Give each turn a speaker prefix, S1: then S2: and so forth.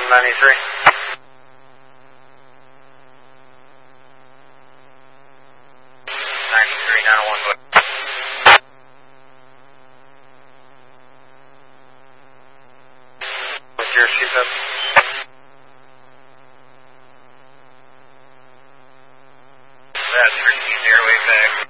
S1: 93. What's your sheep up? That's 13 airway back.